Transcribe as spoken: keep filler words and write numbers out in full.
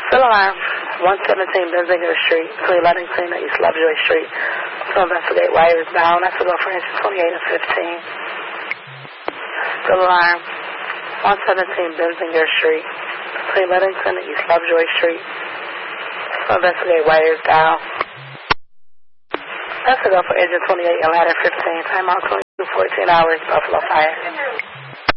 Still alarm. one seventeen Benzinger Street, between Ludington and East Lovejoy Street. To investigate wires down. That's to go for engine twenty-eight and fifteen. Still alarm. one seventeen Benzinger Street, between Ludington and East Lovejoy Street. To investigate wires down. That's to go for engine twenty-eight and ladder fifteen. Time out twenty-two fourteen hours, Buffalo Fire.